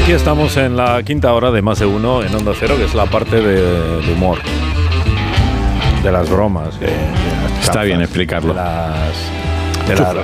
Aquí estamos en la quinta hora de Más de Uno en Onda Cero, que es la parte de humor, de las bromas. De las Está bien explicarlo.